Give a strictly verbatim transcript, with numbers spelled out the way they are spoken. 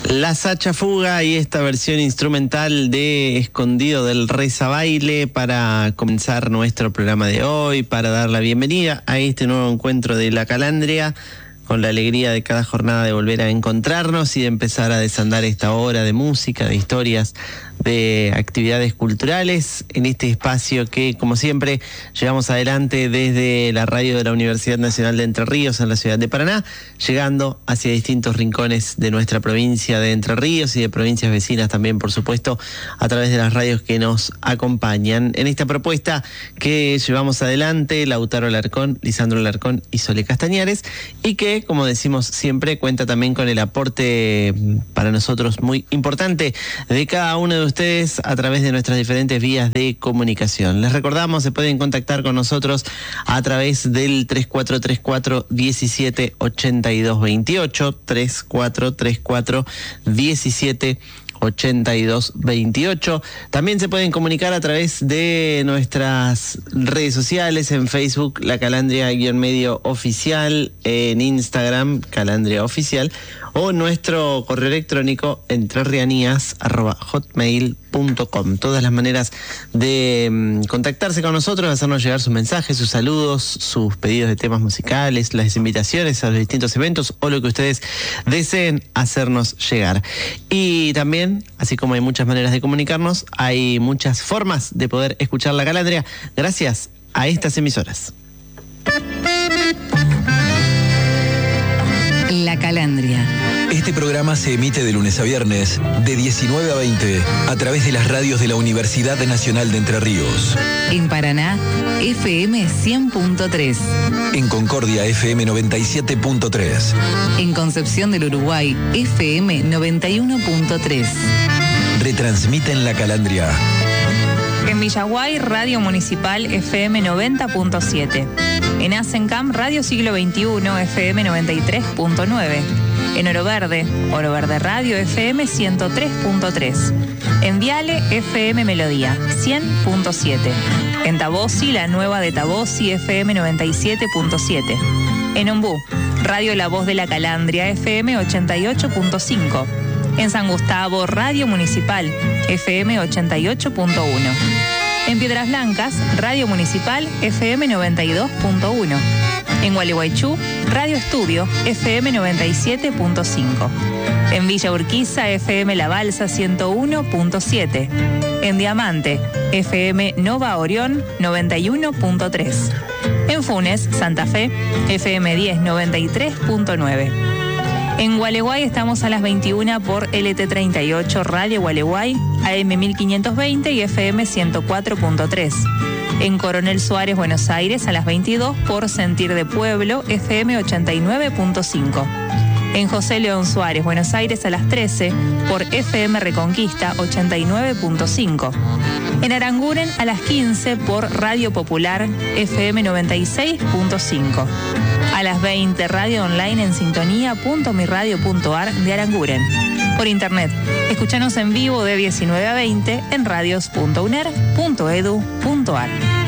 La Sacha Fuga y esta versión instrumental de Escondido del Reza Baile para comenzar nuestro programa de hoy, para dar la bienvenida a este nuevo encuentro de La Calandria, con la alegría de cada jornada de volver a encontrarnos y de empezar a desandar esta hora de música, de historias, de actividades culturales en este espacio que, como siempre, llevamos adelante desde la radio de la Universidad Nacional de Entre Ríos en la ciudad de Paraná, llegando hacia distintos rincones de nuestra provincia de Entre Ríos y de provincias vecinas también, por supuesto, a través de las radios que nos acompañan. En esta propuesta que llevamos adelante, Lautaro Alarcón, Lisandro Alarcón y Sole Castañares, y que, como decimos siempre, cuenta también con el aporte para nosotros muy importante de cada uno de ustedes a través de nuestras diferentes vías de comunicación. Les recordamos, se pueden contactar con nosotros a través del tres cuatro tres cuatro, diecisiete ochenta y dos veintiocho, tres cuatro tres cuatro, diecisiete ochenta y dos veintiocho. También se pueden comunicar a través de nuestras redes sociales, en Facebook, La Calandria-medio oficial, en Instagram, Calandria Oficial, o nuestro correo electrónico entrerrianías arroba hotmail punto com. Todas las maneras de um, contactarse con nosotros, hacernos llegar sus mensajes, sus saludos, sus pedidos de temas musicales, las invitaciones a los distintos eventos o lo que ustedes deseen hacernos llegar. Y también, así como hay muchas maneras de comunicarnos, hay muchas formas de poder escuchar La Calandria gracias a estas emisoras. La Calandria. Este programa se emite de lunes a viernes, de diecinueve a veinte, a través de las radios de la Universidad Nacional de Entre Ríos. En Paraná, F M cien punto tres. En Concordia, F M noventa y siete punto tres. En Concepción del Uruguay, F M noventa y uno punto tres. Retransmiten La Calandria. En Villaguay, Radio Municipal, F M noventa punto siete. En Asencam, Radio Siglo veintiuno, F M noventa y tres punto nueve. En Oro Verde, Oro Verde Radio, F M ciento tres punto tres. En Viale, F M Melodía, cien punto siete. En Tabosi, la nueva de Tabosi, F M noventa y siete punto siete. En Ombú, Radio La Voz de la Calandria, F M ochenta y ocho punto cinco. En San Gustavo, Radio Municipal, F M ochenta y ocho punto uno. En Piedras Blancas, Radio Municipal, F M noventa y dos punto uno. En Gualeguaychú, Radio Estudio, F M noventa y siete punto cinco. En Villa Urquiza, F M La Balsa, ciento uno punto siete. En Diamante, F M Nova Orión, noventa y uno punto tres. En Funes, Santa Fe, F M diez, noventa y tres punto nueve. En Gualeguay estamos a las veintiuna por L T treinta y ocho Radio Gualeguay, A M mil quinientos veinte y F M ciento cuatro punto tres. En Coronel Suárez, Buenos Aires, a las veintidós por Sentir de Pueblo, F M ochenta y nueve punto cinco. En José León Suárez, Buenos Aires, a las trece por F M Reconquista, ochenta y nueve punto cinco. En Aranguren, a las quince por Radio Popular, F M noventa y seis punto cinco. A las veinte, radio online en sintonía punto mi radio punto ar de Aranguren. Por internet, escúchanos en vivo de diecinueve a veinte en radios punto uner punto edu punto ar.